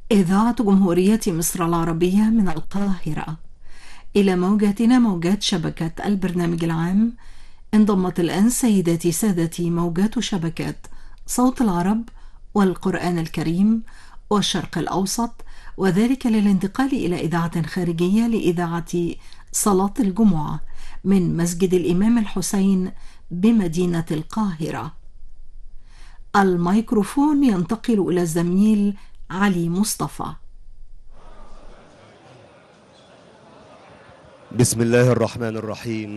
إذاعة جمهورية مصر العربية من القاهرة. إلى موجاتنا موجات شبكة البرنامج العام انضمت الآن سيداتي سادتي موجات شبكات صوت العرب والقرآن الكريم والشرق الأوسط، وذلك للانتقال إلى إذاعة خارجية لإذاعة صلاة الجمعة من مسجد الإمام الحسين بمدينة القاهرة. الميكروفون ينتقل إلى الزميل علي مصطفى. بسم الله الرحمن الرحيم.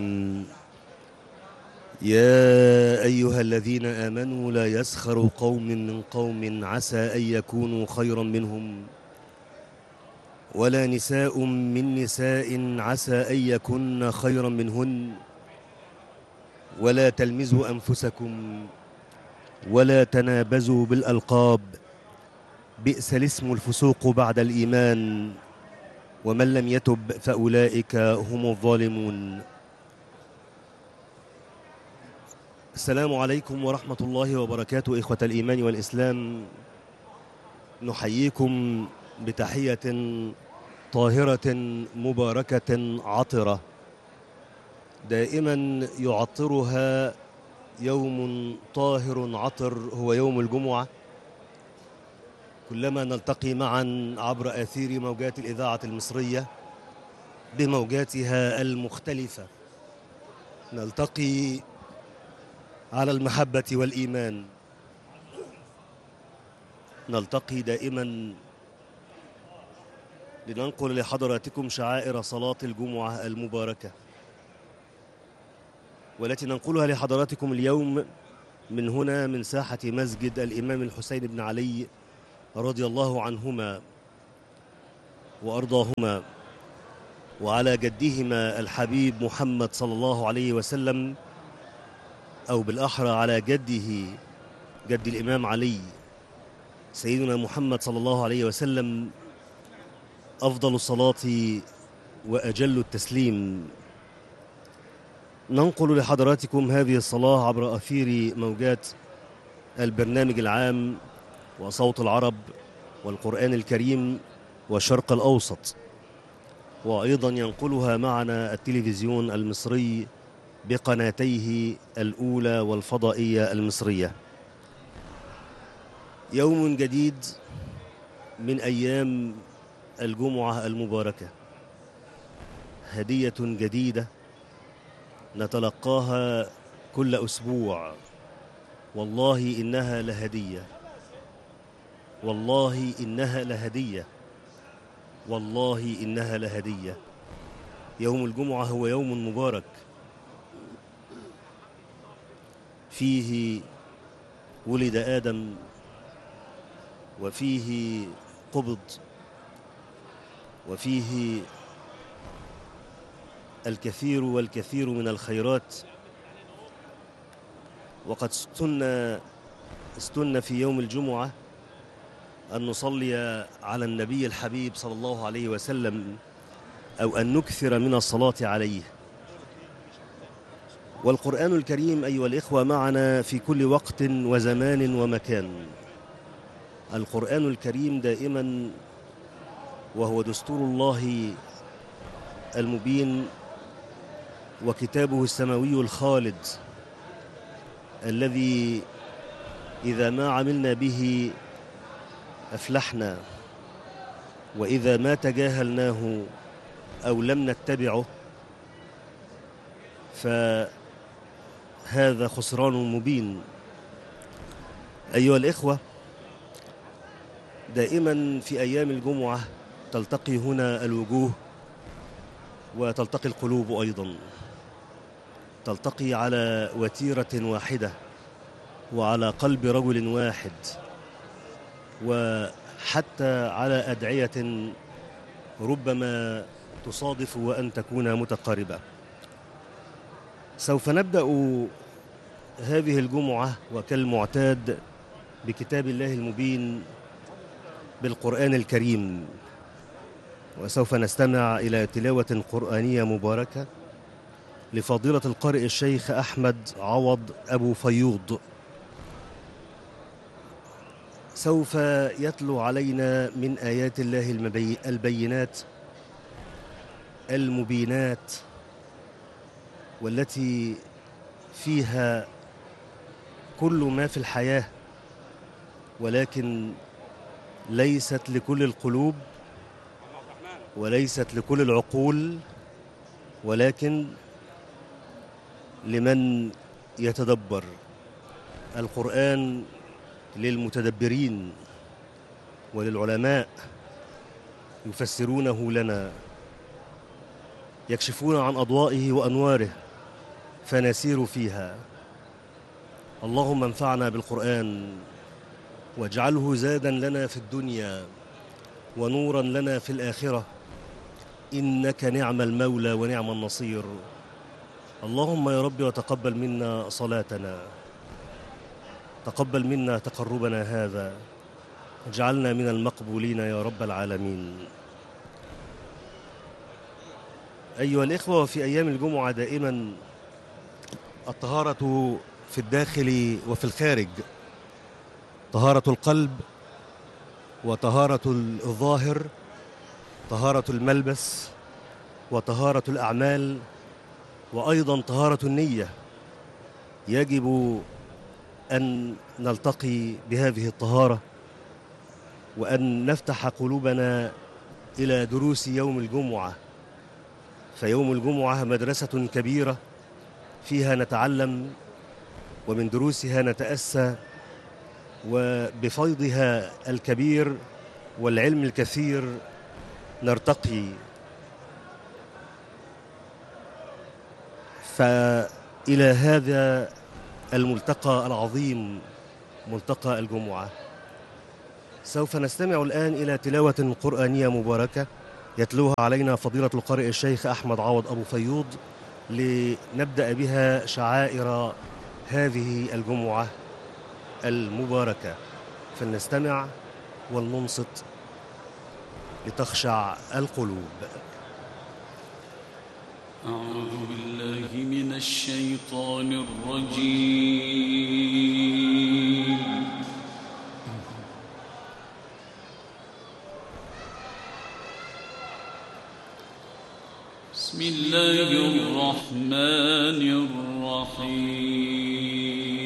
يا أيها الذين آمنوا لا يسخر قوم من قوم عسى أن يكونوا خيرا منهم ولا نساء من نساء عسى أن يكن خيرا منهن ولا تلمزوا أنفسكم ولا تنابزوا بالألقاب بئس الاسم الفسوق بعد الإيمان ومن لم يتب فأولئك هم الظالمون. السلام عليكم ورحمة الله وبركاته. إخوة الإيمان والإسلام، نحييكم بتحية طاهرة مباركة عطرة دائما يعطرها يوم طاهر عطر هو يوم الجمعة. كلما نلتقي معا عبر آثير موجات الإذاعة المصرية بموجاتها المختلفة، نلتقي على المحبة والإيمان، نلتقي دائما لننقل لحضراتكم شعائر صلاة الجمعة المباركة، والتي ننقلها لحضراتكم اليوم من هنا من ساحة مسجد الإمام الحسين بن علي رضي الله عنهما وأرضاهما، وعلى جدهما الحبيب محمد صلى الله عليه وسلم، أو بالأحرى على جده جد الإمام علي سيدنا محمد صلى الله عليه وسلم، أفضل الصلاة وأجل التسليم. ننقل لحضراتكم هذه الصلاة عبر أثير موجات البرنامج العام وصوت العرب والقرآن الكريم والشرق الأوسط، وأيضا ينقلها معنا التلفزيون المصري بقناتيه الأولى والفضائية المصرية. يوم جديد من أيام الجمعة المباركة، هدية جديدة نتلقاها كل أسبوع. والله إنها لهدية، والله إنها لهدية، والله إنها لهدية. يوم الجمعة هو يوم مبارك، فيه ولد آدم وفيه قبض وفيه الكثير والكثير من الخيرات. وقد استن في يوم الجمعة أن نصلي على النبي الحبيب صلى الله عليه وسلم، أو أن نكثر من الصلاة عليه. والقرآن الكريم أيها الإخوة معنا في كل وقت وزمان ومكان. القرآن الكريم دائما وهو دستور الله المبين وكتابه السماوي الخالد، الذي إذا ما عملنا به أفلحنا، وإذا ما تجاهلناه أو لم نتبعه فهذا خسران مبين. أيها الإخوة، دائما في أيام الجمعة تلتقي هنا الوجوه وتلتقي القلوب أيضا، تلتقي على وتيرة واحدة وعلى قلب رجل واحد، وحتى على أدعية ربما تصادف وأن تكون متقاربة. سوف نبدأ هذه الجمعة وكالمعتاد بكتاب الله المبين بالقرآن الكريم، وسوف نستمع إلى تلاوة قرآنية مباركة لفضيلة القارئ الشيخ أحمد عوض أبو فيوض. سوف يتلو علينا من آيات الله البينات المبينات، والتي فيها كل ما في الحياة، ولكن ليست لكل القلوب وليست لكل العقول، ولكن لمن يتدبر. القرآن للمتدبرين وللعلماء، يفسرونه لنا، يكشفون عن أضوائه وأنواره فنسير فيها. اللهم انفعنا بالقرآن واجعله زادا لنا في الدنيا ونورا لنا في الآخرة، إنك نعم المولى ونعم النصير. اللهم يا رب وتقبل منا صلاتنا، تقبل منا تقربنا هذا، اجعلنا من المقبولين يا رب العالمين. أيها الإخوة، في أيام الجمعة دائما الطهارة في الداخل وفي الخارج، طهارة القلب وطهارة الظاهر، طهارة الملبس وطهارة الأعمال، وأيضا طهارة النية. يجب أن نلتقي بهذه الطهارة وأن نفتح قلوبنا إلى دروس يوم الجمعة، فيوم الجمعة مدرسة كبيرة فيها نتعلم ومن دروسها نتأسى، وبفيضها الكبير والعلم الكثير نرتقي. فإلى هذا الملتقى العظيم، ملتقى الجمعة، سوف نستمع الآن إلى تلاوة قرآنية مباركة يتلوها علينا فضيلة القارئ الشيخ أحمد عوض أبو فيوض، لنبدأ بها شعائر هذه الجمعة المباركة. فلنستمع ولننصت لتخشع القلوب. أعوذ بالله من الشيطان الرجيم. بسم الله الرحمن الرحيم.